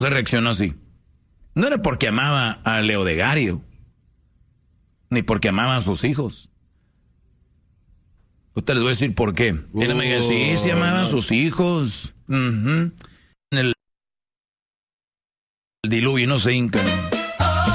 reaccionó así. No era porque amaba a Leodegario, ni porque amaba a sus hijos. Usted les voy a decir por qué. Él me dice, sí amaba a sus hijos. En el diluvio no se hincan.